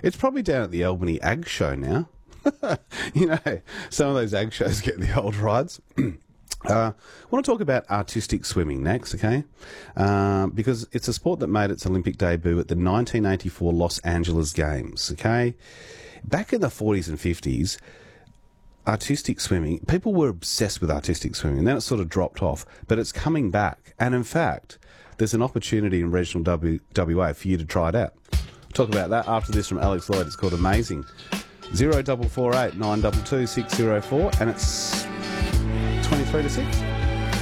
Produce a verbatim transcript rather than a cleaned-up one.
It's probably down at the Albany Ag Show now. You know, some of those ag shows get the old rides. Uh, I want to talk about artistic swimming next, okay? Uh, because it's a sport that made its Olympic debut at the nineteen eighty-four Los Angeles Games, okay? Back in the forties and fifties, artistic swimming, people were obsessed with artistic swimming, and then it sort of dropped off, but it's coming back. And in fact, there's an opportunity in regional w- WA for you to try it out. We'll talk about that after this from Alex Lloyd. It's called Amazing. zero four four eight nine two two six zero four, and it's twenty-three to six.